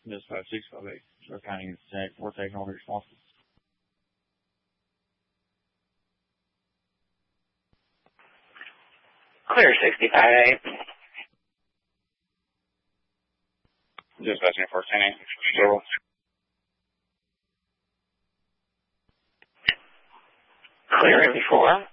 Dispatch 658. Sure County Tech. We're taking all the responses. Clear 65-8. Dispatch 410. Still. Clear 84.